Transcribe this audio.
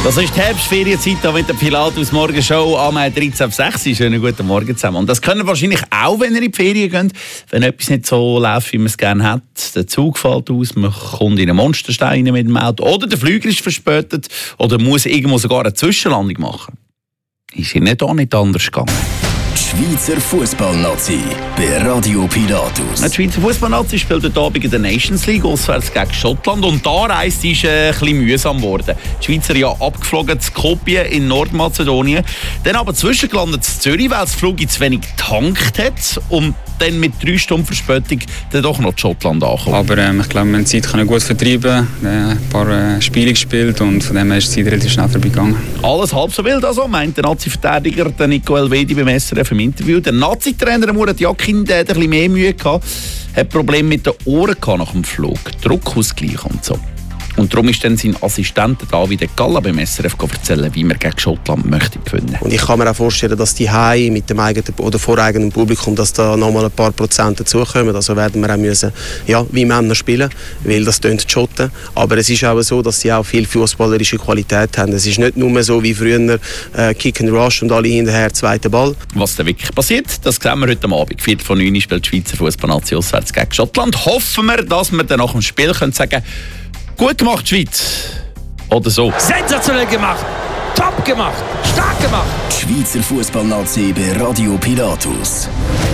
Das ist die Herbstferienzeit hier mit der Pilatus Morgenshow am 13.06 Uhr. Schönen guten Morgen zusammen. Und das können wir wahrscheinlich auch, wenn ihr in die Ferien geht, wenn etwas nicht so läuft, wie man es gerne hat. Der Zug fällt aus, man kommt in einen Monsterstein mit dem Auto oder der Flüger ist verspätet oder muss irgendwo sogar eine Zwischenlandung machen. Ist Ihnen da nicht anders gegangen? Schweizer Fußballnazi bei Radio Pilatus. Die Schweizer Fußballnazi spielt heute Abend in der Nations League auswärts gegen Schottland und da reist ist ein bisschen mühsam geworden. Die Schweizer ja abgeflogen zu Skopje in Nordmazedonien, dann aber zwischengelandet zu Zürich, weil das Flug zu wenig getankt hat und dann mit 3 Stunden Verspätung dann doch noch Schottland ankommen. Aber ich glaube, wir haben die Zeit gut vertreiben, ein paar Spiele gespielt und von dem her ist die Zeit relativ schnell vorbeigegangen. Alles halb so wild also, meint der Nazi-Verteidiger Nico Elvedi beim SRF im Interview. Der Nazi-Trainer Murat Yakin hat ein bisschen mehr Mühe gehabt, hat Probleme mit den Ohren gehabt nach dem Flug, Druckausgleich und so. Und darum ist dann sein Assistent David Galla beim SRF erzählen, wie man gegen Schottland möchte gewinnen. Und ich kann mir auch vorstellen, dass die Heim mit dem eigenen oder voreigenen Publikum, dass da nochmal ein paar Prozent dazukommen. Also werden wir auch müssen, wie Männer spielen, weil das tönt Schotten. Aber es ist auch so, dass sie auch viel fußballerische Qualität haben. Es ist nicht nur so wie früher Kick and Rush und alle hinterher zweiten Ball. Was da wirklich passiert, das sehen wir heute Abend. 8:45 spielt die Schweizer Fußballnazi auswärts gegen Schottland. Hoffen wir, dass wir dann nach dem Spiel sagen können, gut gemacht, Schweiz. Oder so. Sensationell gemacht. Top gemacht. Stark gemacht. Schweizer Fußballnazi bei Radio Pilatus.